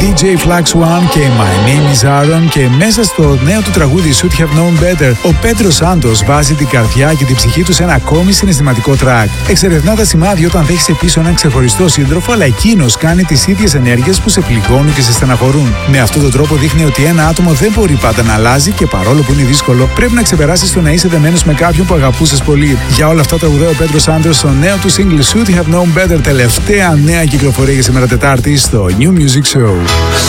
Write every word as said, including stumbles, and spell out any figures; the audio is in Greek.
ντι τζέι Flax One και My Name is Aaron, και μέσα στο νέο του τραγούδι Should Have Known Better, ο Πέντρο Σάντος βάζει την καρδιά και την ψυχή του σε ένα ακόμη συναισθηματικό track. Εξερευνά τα σημάδια όταν δέχεσαι πίσω έναν ξεχωριστό σύντροφο, αλλά εκείνος κάνει τις ίδιες ενέργειες που σε πληγώνουν και σε στεναχωρούν. Με αυτόν τον τρόπο δείχνει ότι ένα άτομο δεν μπορεί πάντα να αλλάζει και παρόλο που είναι δύσκολο, πρέπει να ξεπεράσεις το να είσαι δεμένος με κάποιον που αγαπούσες πολύ. Για όλα αυτά τραγουδάει ο Πέντρο Σάντος στο νέο του single Should Have Known Better, τελευταία νέα κυκλοφορία για σήμερα Τετάρτη στο New Music Show.